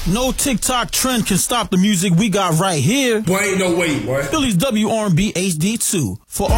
No TikTok trend can stop the music we got right here. Boy, ain't no way, boy. Philly's WRB HD2. For